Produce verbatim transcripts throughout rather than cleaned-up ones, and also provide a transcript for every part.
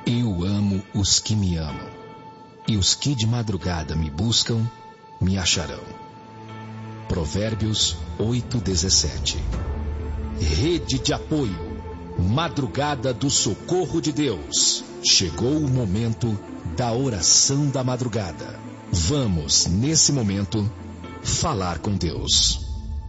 Eu amo os que me amam, e os que de madrugada me buscam, me acharão. Provérbios oito, dezessete. Rede de apoio. Madrugada do Socorro de Deus. Chegou o momento da oração da madrugada. Vamos, nesse momento, falar com Deus.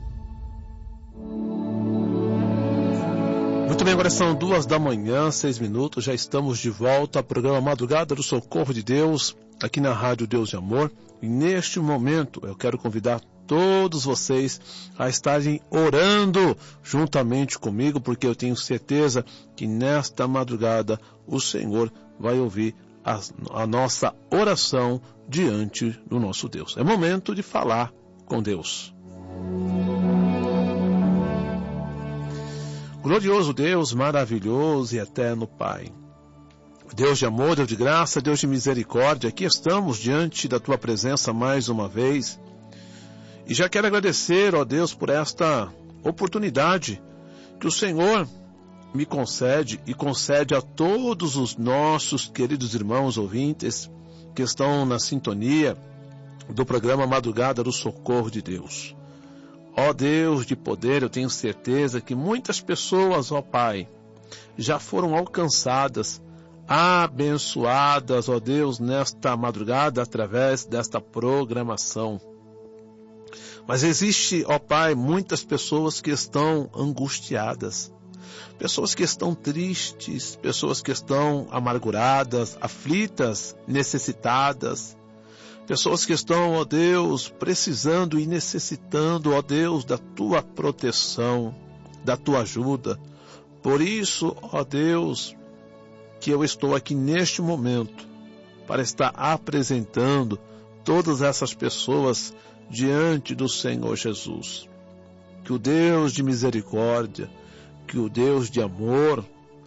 Muito bem, agora são duas da manhã, seis minutos. Já estamos de volta ao programa Madrugada do Socorro de Deus, aqui na Rádio Deus de Amor. E neste momento eu quero convidar todos vocês a estarem orando juntamente comigo, porque eu tenho certeza que nesta madrugada o Senhor vai ouvir a, a nossa oração diante do nosso Deus. É momento de falar com Deus. Glorioso Deus, maravilhoso e eterno Pai, Deus de amor, Deus de graça, Deus de misericórdia, aqui estamos diante da Tua presença mais uma vez. E já quero agradecer, ó Deus, por esta oportunidade que o Senhor me concede e concede a todos os nossos queridos irmãos ouvintes que estão na sintonia do programa Madrugada do Socorro de Deus. Ó Deus de poder, eu tenho certeza que muitas pessoas, ó Pai, já foram alcançadas, abençoadas, ó Deus, nesta madrugada através desta programação. Mas existe, ó Pai, muitas pessoas que estão angustiadas, pessoas que estão tristes, pessoas que estão amarguradas, aflitas, necessitadas, pessoas que estão, ó Deus, precisando e necessitando, ó Deus, da Tua proteção, da Tua ajuda. Por isso, ó Deus, que eu estou aqui neste momento para estar apresentando todas essas pessoas diante do Senhor Jesus. Que o Deus de misericórdia, que o Deus de amor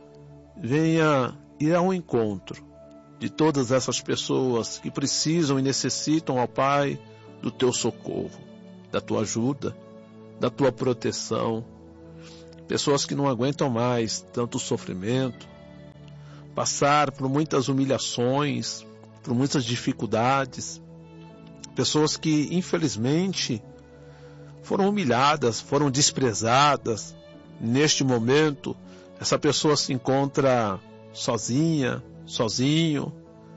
venha ir ao encontro de todas essas pessoas que precisam e necessitam, ó Pai, do Teu socorro, da Tua ajuda, da Tua proteção. Pessoas que não aguentam mais tanto sofrimento, passar por muitas humilhações, por muitas dificuldades. Pessoas que, infelizmente, foram humilhadas, foram desprezadas. Neste momento, essa pessoa se encontra sozinha, sozinho,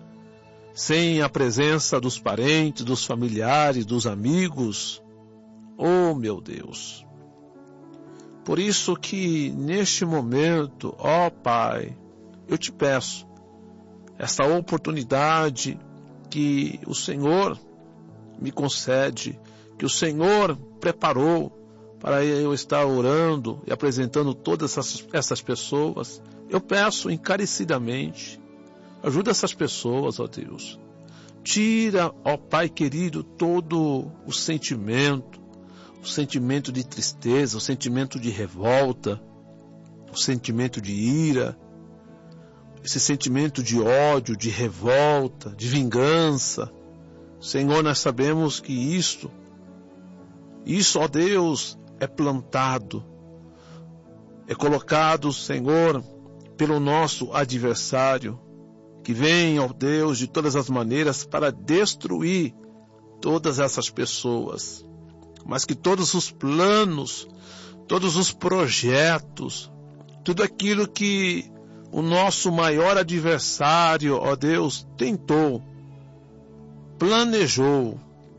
sem a presença dos parentes, dos familiares, dos amigos. Oh, meu Deus! Por isso que, neste momento, ó Pai, eu te peço essa oportunidade que o Senhor me concede, que o Senhor preparou para eu estar orando e apresentando todas essas, essas pessoas. Eu peço encarecidamente, ajuda essas pessoas, ó Deus. Tira, ó Pai querido, todo o sentimento, o sentimento de tristeza, o sentimento de revolta, o sentimento de ira, esse sentimento de ódio, de revolta, de vingança. Senhor, nós sabemos que isto, isso, ó Deus, é plantado, é colocado, Senhor, pelo nosso adversário, que vem, ó Deus, de todas as maneiras para destruir todas essas pessoas. Mas que todos os planos, todos os projetos, tudo aquilo que o nosso maior adversário, ó Deus, tentou, planejou,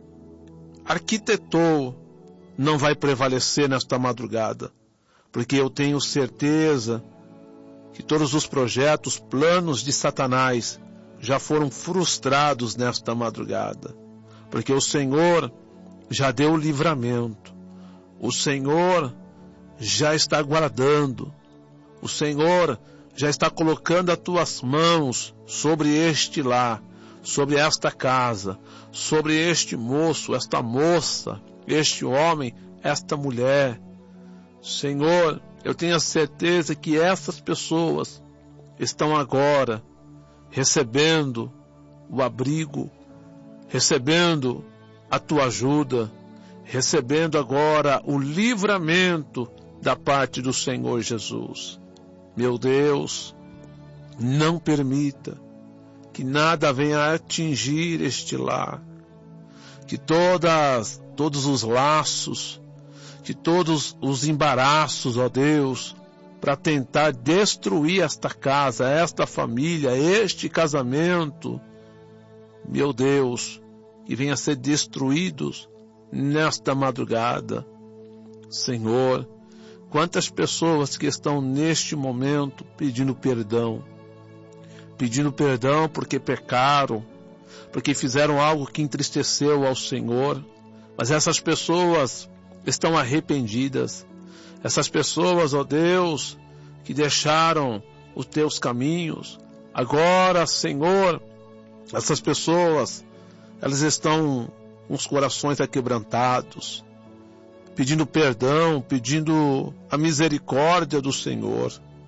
arquitetou, não vai prevalecer nesta madrugada, porque eu tenho certeza que todos os projetos, planos de Satanás já foram frustrados nesta madrugada, porque o Senhor já deu o livramento, o Senhor já está guardando, o Senhor já está colocando as tuas mãos sobre este lar, sobre esta casa, sobre este moço, esta moça, este homem, esta mulher. Senhor, eu tenho a certeza que essas pessoas estão agora recebendo o abrigo, recebendo a tua ajuda, recebendo agora o livramento da parte do Senhor Jesus. Meu Deus, Não permita que nada venha a atingir este lar. Que todas, todos os laços, que todos os embaraços, ó Deus, para tentar destruir esta casa, esta família, este casamento, meu Deus, que venha a ser destruídos nesta madrugada. Senhor, quantas pessoas que estão neste momento pedindo perdão, pedindo perdão porque pecaram, porque fizeram algo que entristeceu ao Senhor, mas essas pessoas estão arrependidas. Essas pessoas, ó Deus, que deixaram os teus caminhos, agora, Senhor, essas pessoas, elas estão com os corações aquebrantados, pedindo perdão, pedindo a misericórdia do Senhor.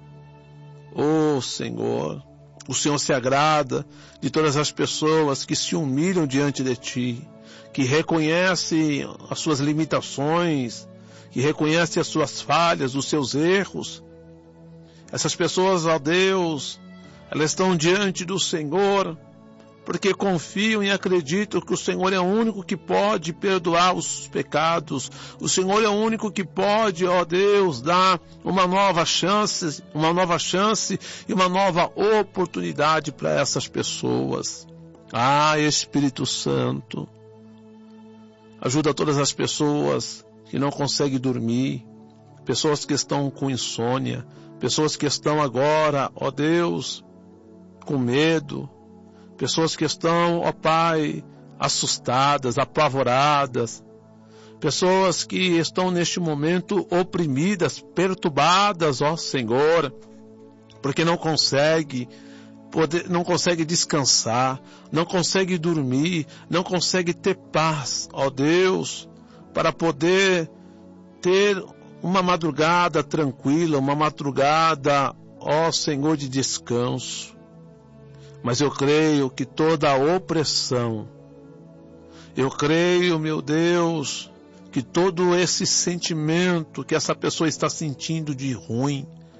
Oh, Senhor, o Senhor se agrada de todas as pessoas que se humilham diante de Ti, que reconhecem as suas limitações, que reconhecem as suas falhas, os seus erros. Essas pessoas, ó Deus, elas estão diante do Senhor, porque confiam e acreditam que o Senhor é o único que pode perdoar os pecados. O Senhor é o único que pode, ó Deus, dar uma nova chance, uma nova chance e uma nova oportunidade para essas pessoas. Ah, Espírito Santo, ajuda todas as pessoas que não conseguem dormir, pessoas que estão com insônia, pessoas que estão agora, ó Deus, com medo, pessoas que estão, ó Pai, assustadas, apavoradas, pessoas que estão neste momento oprimidas, perturbadas, ó Senhor, porque não consegue poder, não consegue descansar, não consegue dormir, não consegue ter paz, ó Deus, para poder ter uma madrugada tranquila, uma madrugada, ó Senhor, de descanso. Mas eu creio que toda a opressão, eu creio, meu Deus, que todo esse sentimento que essa pessoa está sentindo de ruim,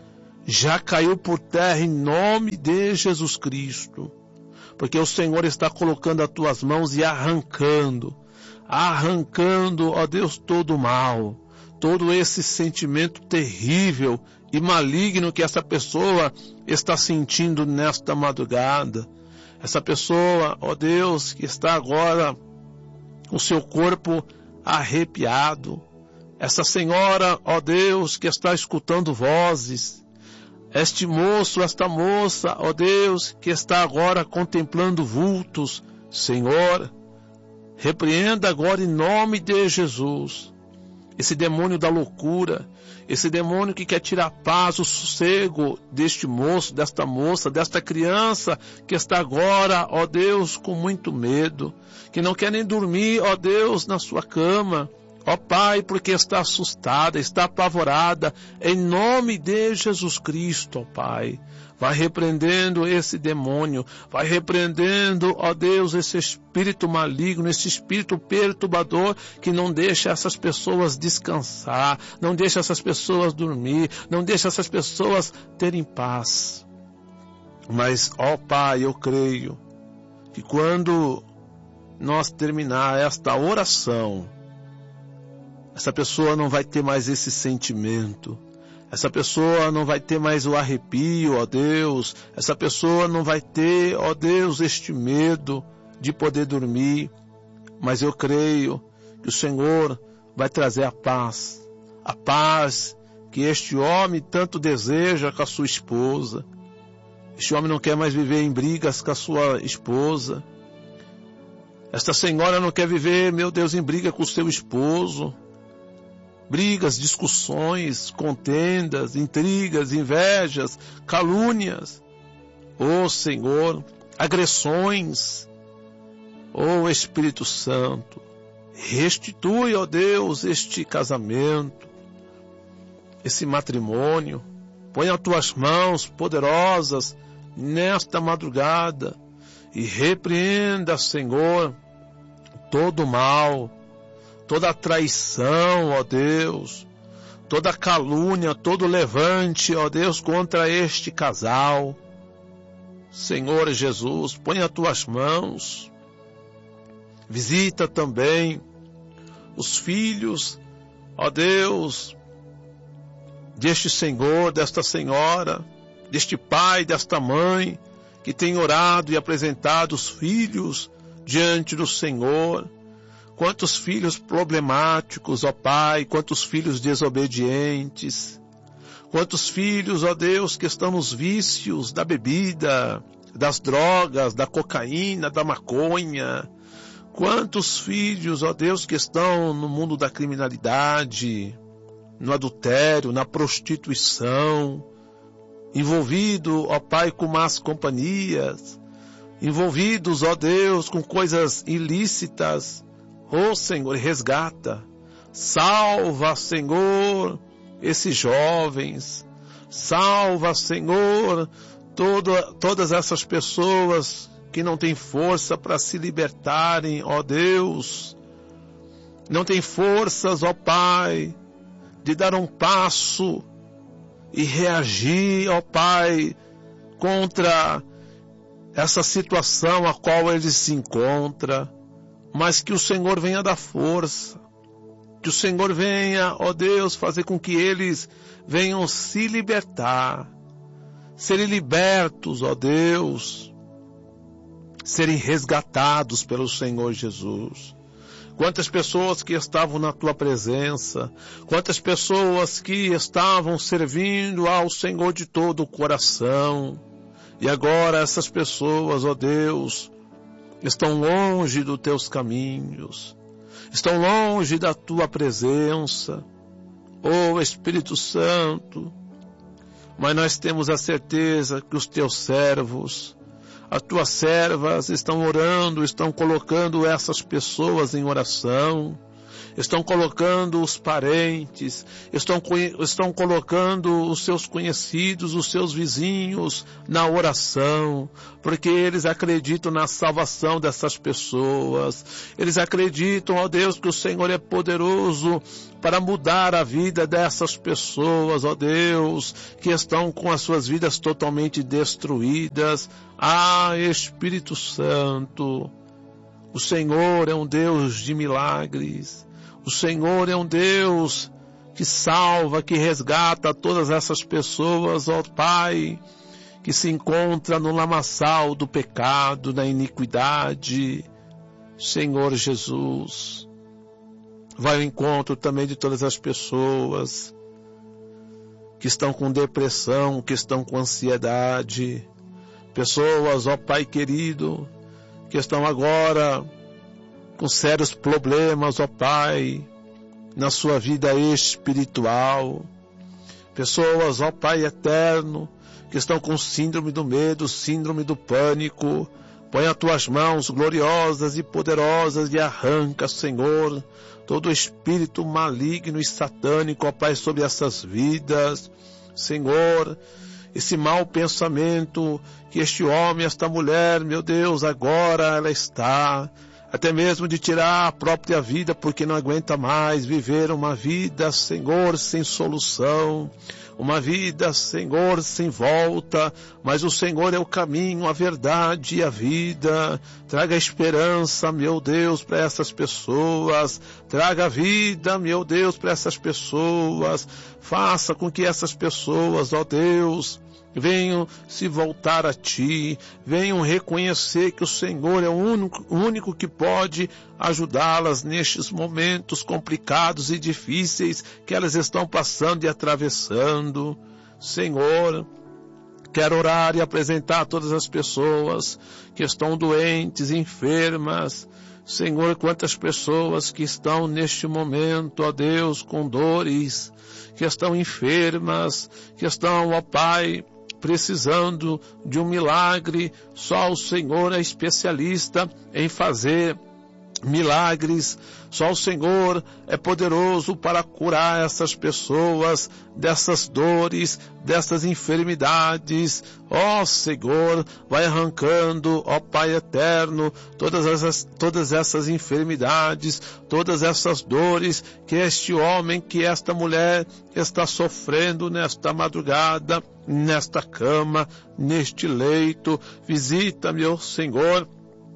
já caiu por terra em nome de Jesus Cristo. Porque o Senhor está colocando as tuas mãos e arrancando, arrancando, ó Deus, todo o mal, todo esse sentimento terrível e maligno que essa pessoa está sentindo nesta madrugada. Essa pessoa, ó Deus, que está agora com seu corpo arrepiado. Essa senhora, ó Deus, que está escutando vozes. Este moço, esta moça, ó Deus, que está agora contemplando vultos. Senhor, repreenda agora em nome de Jesus esse demônio da loucura, esse demônio que quer tirar a paz, o sossego deste moço, desta moça, desta criança que está agora, ó Deus, com muito medo, que não quer nem dormir, ó Deus, na sua cama, ó Pai, porque está assustada, está apavorada, em nome de Jesus Cristo, ó Pai. Vai repreendendo esse demônio, vai repreendendo, ó Deus, esse espírito maligno, esse espírito perturbador que não deixa essas pessoas descansar, não deixa essas pessoas dormir, não deixa essas pessoas terem paz. Mas, ó Pai, eu creio que quando nós terminar esta oração, essa pessoa não vai ter mais esse sentimento. Essa pessoa não vai ter mais o arrepio, ó Deus. Essa pessoa não vai ter, ó Deus, este medo de poder dormir. Mas eu creio que o Senhor vai trazer a paz. A paz que este homem tanto deseja com a sua esposa. Este homem não quer mais viver em brigas com a sua esposa. Esta senhora não quer viver, meu Deus, em briga com o seu esposo. Brigas, discussões, contendas, intrigas, invejas, calúnias. Ó Senhor, agressões. Ó Espírito Santo, restitui, ó Deus, este casamento, esse matrimônio. Põe as tuas mãos poderosas nesta madrugada e repreenda, Senhor, todo o mal, toda a traição, ó Deus, toda a calúnia, todo levante, ó Deus, contra este casal. Senhor Jesus, põe as tuas mãos. Visita também os filhos, ó Deus, deste Senhor, desta senhora, deste pai, desta mãe, que tem orado e apresentado os filhos diante do Senhor. Quantos filhos problemáticos, ó Pai, quantos filhos desobedientes, quantos filhos, ó Deus, que estão nos vícios da bebida, das drogas, da cocaína, da maconha. Quantos filhos, ó Deus, que estão no mundo da criminalidade, no adultério, na prostituição, envolvido, ó Pai, com más companhias, envolvidos, ó Deus, com coisas ilícitas. Ó Senhor, resgata, salva, Senhor, esses jovens, salva, Senhor, todo, todas essas pessoas que não têm força para se libertarem, ó Deus, não têm forças, ó Pai, de dar um passo e reagir, ó Pai, contra essa situação a qual eles se encontram, mas que o Senhor venha dar força, que o Senhor venha, ó Deus, fazer com que eles venham se libertar, serem libertos, ó Deus, serem resgatados pelo Senhor Jesus. Quantas pessoas que estavam na tua presença, quantas pessoas que estavam servindo ao Senhor de todo o coração, e agora essas pessoas, ó Deus, estão longe dos teus caminhos, estão longe da tua presença, ó Espírito Santo, mas nós temos a certeza que os teus servos, as tuas servas estão orando, estão colocando essas pessoas em oração, estão colocando os parentes, estão, estão colocando os seus conhecidos, os seus vizinhos na oração, porque eles acreditam na salvação dessas pessoas, eles acreditam, ó Deus, que o Senhor é poderoso para mudar a vida dessas pessoas, ó Deus, que estão com as suas vidas totalmente destruídas. Ah, Espírito Santo, o Senhor é um Deus de milagres. O Senhor é um Deus que salva, que resgata todas essas pessoas, ó Pai, que se encontram no lamaçal do pecado, da iniquidade. Senhor Jesus, vai ao encontro também de todas as pessoas que estão com depressão, que estão com ansiedade. Pessoas, ó Pai querido, que estão agora com sérios problemas, ó Pai, na sua vida espiritual. Pessoas, ó Pai eterno, que estão com síndrome do medo, síndrome do pânico. Põe as tuas mãos gloriosas e poderosas e arranca, Senhor, todo espírito maligno e satânico, ó Pai, sobre essas vidas. Senhor, esse mau pensamento que este homem, esta mulher, meu Deus, agora ela está, até mesmo de tirar a própria vida, porque não aguenta mais viver uma vida, Senhor, sem solução, uma vida, Senhor, sem volta, mas o Senhor é o caminho, a verdade e a vida. Traga esperança, meu Deus, para essas pessoas, traga vida, meu Deus, para essas pessoas, faça com que essas pessoas, ó Deus, venham se voltar a Ti, venham reconhecer que o Senhor é o único, o único que pode ajudá-las nestes momentos complicados e difíceis que elas estão passando e atravessando. Senhor, quero orar e apresentar todas as pessoas que estão doentes, enfermas. Senhor, quantas pessoas que estão neste momento, ó Deus, com dores, que estão enfermas, que estão, ó Pai, precisando de um milagre. Só o Senhor é especialista em fazer milagres. Só o Senhor é poderoso para curar essas pessoas dessas dores, dessas enfermidades. Ó Senhor, vai arrancando, ó Pai eterno, todas essas, todas essas enfermidades, todas essas dores que este homem, que esta mulher está sofrendo nesta madrugada, nesta cama, neste leito. Visita, meu Senhor,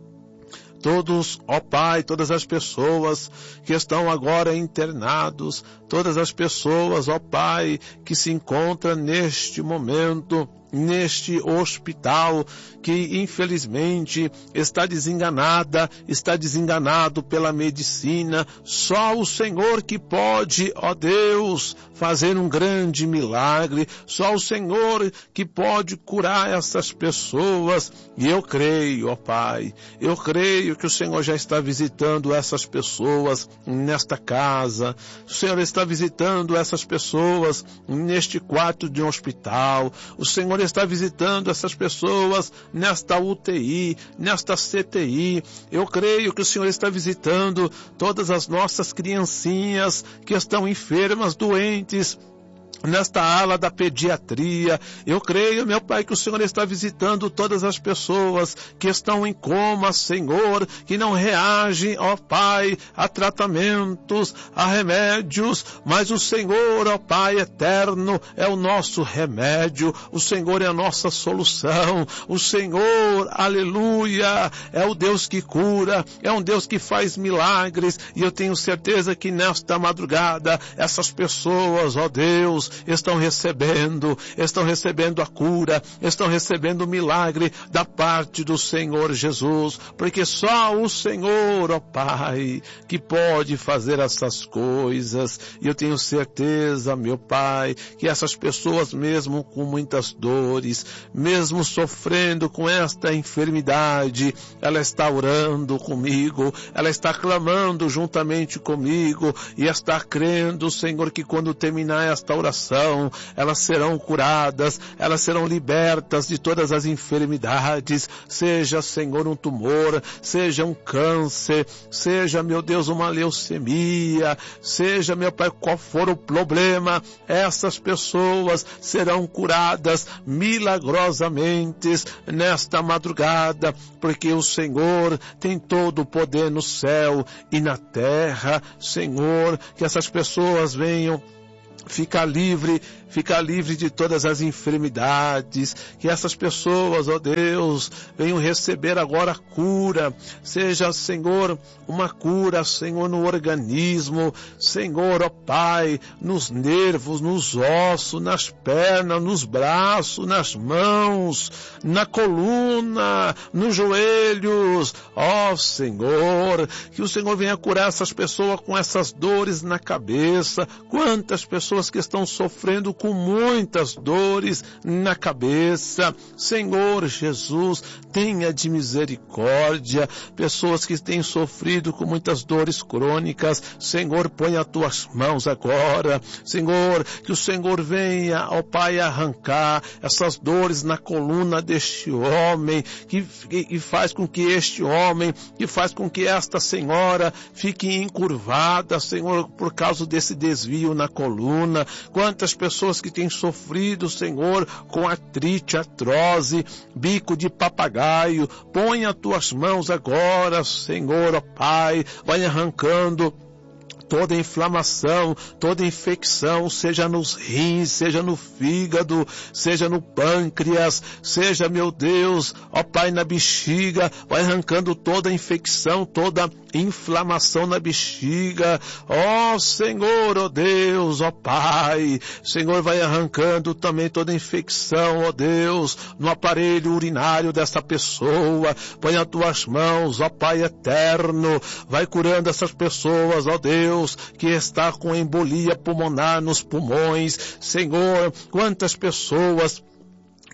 todos, ó Pai, todas as pessoas que estão agora internados, todas as pessoas, ó Pai, que se encontram neste momento, neste hospital, que infelizmente está desenganada, está desenganado pela medicina. Só o Senhor que pode, ó Deus, fazer um grande milagre. Só o Senhor que pode curar essas pessoas. E eu creio, ó Pai, eu creio que o Senhor já está visitando essas pessoas nesta casa. O Senhor está visitando essas pessoas neste quarto de um hospital. O Senhor está visitando essas pessoas nesta U T I, nesta C T I. Eu creio que o Senhor está visitando todas as nossas criancinhas que estão enfermas, doentes, nesta ala da pediatria. Eu creio, meu Pai, que o Senhor está visitando todas as pessoas que estão em coma, Senhor, que não reagem, ó Pai, a tratamentos, a remédios, mas o Senhor, ó Pai eterno, é o nosso remédio. O Senhor é a nossa solução. O Senhor, aleluia, é o Deus que cura, é um Deus que faz milagres. E eu tenho certeza que nesta madrugada essas pessoas, ó Deus, estão recebendo, estão recebendo a cura, estão recebendo o milagre da parte do Senhor Jesus, porque só o Senhor, ó Pai, que pode fazer essas coisas. E eu tenho certeza, meu Pai, que essas pessoas, mesmo com muitas dores, mesmo sofrendo com esta enfermidade, ela está orando comigo, ela está clamando juntamente comigo e está crendo, Senhor, que quando terminar esta oração, elas serão curadas, elas serão libertas de todas as enfermidades, seja, Senhor, um tumor, seja um câncer, seja, meu Deus, uma leucemia, seja, meu Pai, qual for o problema, essas pessoas serão curadas milagrosamente nesta madrugada, porque o Senhor tem todo o poder no céu e na terra. Senhor, que essas pessoas venham ficar livre, ficar livre de todas as enfermidades, que essas pessoas, ó Deus, venham receber agora cura, seja, Senhor, uma cura, Senhor, no organismo, Senhor, ó Pai, nos nervos, nos ossos, nas pernas, nos braços, nas mãos, na coluna, nos joelhos, ó Senhor, que o Senhor venha curar essas pessoas com essas dores na cabeça. Quantas pessoas que estão sofrendo com muitas dores na cabeça, Senhor Jesus, tenha de misericórdia. Pessoas que têm sofrido com muitas dores crônicas, Senhor, põe as tuas mãos agora, Senhor, que o Senhor venha, ó Pai, arrancar essas dores na coluna deste homem, que, que, que faz com que este homem, que faz com que esta senhora fique encurvada, Senhor, por causa desse desvio na coluna. Quantas pessoas que têm sofrido, Senhor, com artrite, artrose, bico de papagaio, põe as tuas mãos agora, Senhor, ó Pai, vai arrancando toda inflamação, toda infecção, seja nos rins, seja no fígado, seja no pâncreas, seja, meu Deus, ó Pai, na bexiga, vai arrancando toda infecção, toda inflamação na bexiga. Ó Senhor, ó Deus, ó Pai, Senhor, vai arrancando também toda infecção, ó Deus, no aparelho urinário dessa pessoa. Põe as tuas mãos, ó Pai eterno, vai curando essas pessoas, ó Deus, que está com embolia pulmonar nos pulmões. Senhor, quantas pessoas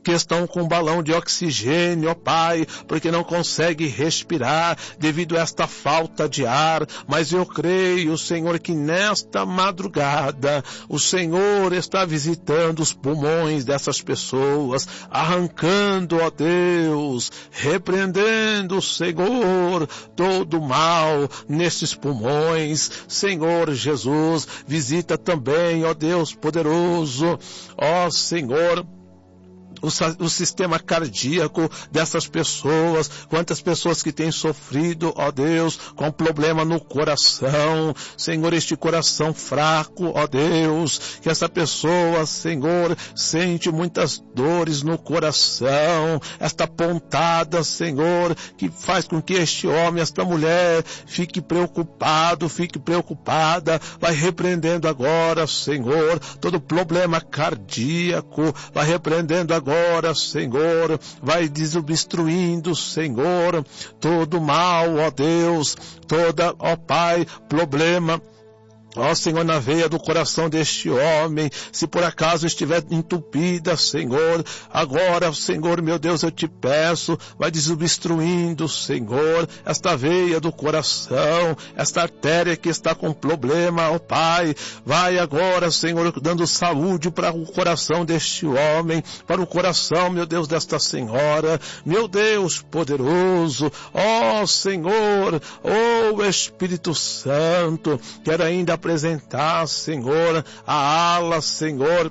que estão com um balão de oxigênio, ó Pai, porque não conseguem respirar devido a esta falta de ar. Mas eu creio, Senhor, que nesta madrugada o Senhor está visitando os pulmões dessas pessoas, arrancando, ó Deus, repreendendo, Senhor, todo mal nesses pulmões. Senhor Jesus, visita também, ó Deus poderoso, ó Senhor, O, o sistema cardíaco dessas pessoas, quantas pessoas que têm sofrido, ó Deus, com problema no coração, Senhor, este coração fraco, ó Deus, que essa pessoa, Senhor, sente muitas dores no coração, esta pontada, Senhor, que faz com que este homem, esta mulher, fique preocupado, fique preocupada, vai repreendendo agora, Senhor, todo problema cardíaco, vai repreendendo agora, Agora, Senhor, vai desobstruindo, Senhor, todo mal, ó Deus, toda, ó Pai, problema, ó Senhor, na veia do coração deste homem, se por acaso estiver entupida, Senhor, agora, Senhor, meu Deus, eu te peço, vai desobstruindo, Senhor, esta veia do coração, esta artéria que está com problema, ó Pai, vai agora, Senhor, dando saúde para o coração deste homem, para o coração, meu Deus, desta senhora, meu Deus poderoso, ó Senhor, ó Espírito Santo, quero ainda apresentar, Senhor, a ala, Senhor,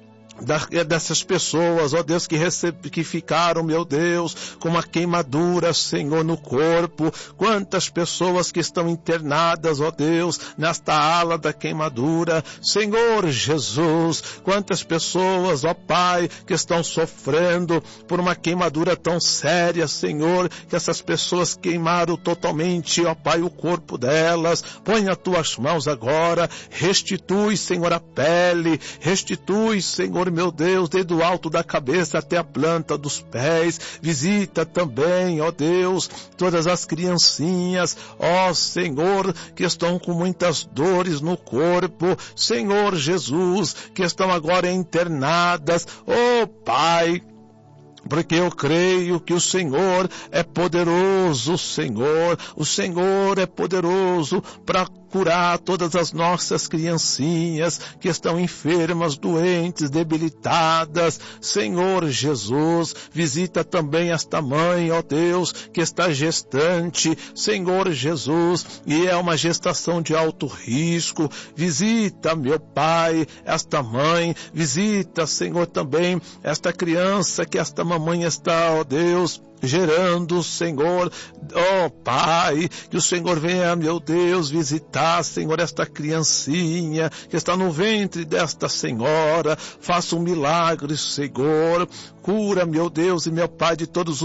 dessas pessoas, ó Deus, que, recebe, que ficaram, meu Deus, com uma queimadura, Senhor, no corpo. Quantas pessoas que estão internadas, ó Deus, nesta ala da queimadura. Senhor Jesus, quantas pessoas, ó Pai, que estão sofrendo por uma queimadura tão séria, Senhor, que essas pessoas queimaram totalmente, ó Pai, o corpo delas. Põe as tuas mãos agora, restitui, Senhor, a pele, restitui, Senhor, meu Deus, desde o alto da cabeça até a planta dos pés. Visita também, ó Deus, todas as criancinhas, ó Senhor, que estão com muitas dores no corpo. Senhor Jesus, que estão agora internadas. Ó Pai, porque eu creio que o Senhor é poderoso, Senhor. O Senhor é poderoso para curar todas as nossas criancinhas que estão enfermas, doentes, debilitadas. Senhor Jesus, visita também esta mãe, ó Deus, que está gestante. Senhor Jesus, e é uma gestação de alto risco. Visita, meu Pai, esta mãe. Visita, Senhor, também esta criança que esta mamãe está, ó Deus, gerando, Senhor, ó Pai, que o Senhor venha, meu Deus, visitar, Senhor, esta criancinha que está no ventre desta senhora. Faça um milagre, Senhor. Cura, meu Deus e meu Pai, de todos os